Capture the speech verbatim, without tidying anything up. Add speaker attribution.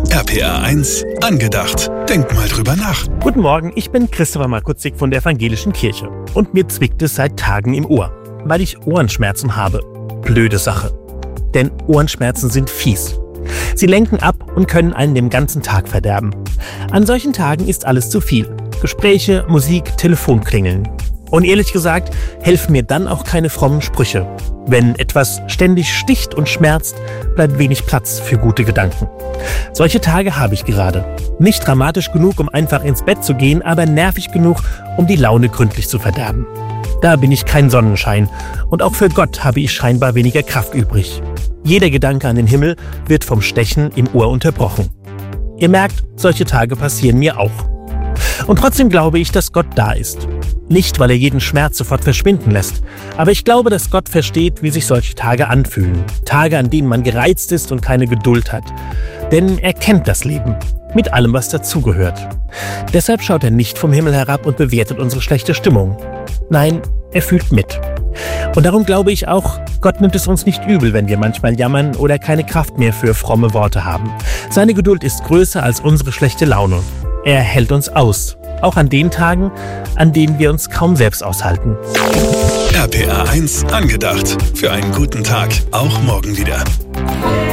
Speaker 1: R P R eins angedacht. Denk mal drüber nach.
Speaker 2: Guten Morgen, ich bin Christopher Markutzig von der Evangelischen Kirche. Und mir zwickt es seit Tagen im Ohr, weil ich Ohrenschmerzen habe. Blöde Sache. Denn Ohrenschmerzen sind fies. Sie lenken ab und können einen den ganzen Tag verderben. An solchen Tagen ist alles zu viel. Gespräche, Musik, Telefonklingeln. Und ehrlich gesagt, helfen mir dann auch keine frommen Sprüche. Wenn etwas ständig sticht und schmerzt, bleibt wenig Platz für gute Gedanken. Solche Tage habe ich gerade. Nicht dramatisch genug, um einfach ins Bett zu gehen, aber nervig genug, um die Laune gründlich zu verderben. Da bin ich kein Sonnenschein und auch für Gott habe ich scheinbar weniger Kraft übrig. Jeder Gedanke an den Himmel wird vom Stechen im Ohr unterbrochen. Ihr merkt, solche Tage passieren mir auch. Und trotzdem glaube ich, dass Gott da ist. Nicht, weil er jeden Schmerz sofort verschwinden lässt, aber ich glaube, dass Gott versteht, wie sich solche Tage anfühlen. Tage, an denen man gereizt ist und keine Geduld hat. Denn er kennt das Leben, mit allem, was dazugehört. Deshalb schaut er nicht vom Himmel herab und bewertet unsere schlechte Stimmung. Nein, er fühlt mit. Und darum glaube ich auch, Gott nimmt es uns nicht übel, wenn wir manchmal jammern oder keine Kraft mehr für fromme Worte haben. Seine Geduld ist größer als unsere schlechte Laune. Er hält uns aus, auch an den Tagen, an denen wir uns kaum selbst aushalten.
Speaker 1: R P R eins angedacht. Für einen guten Tag, auch morgen wieder.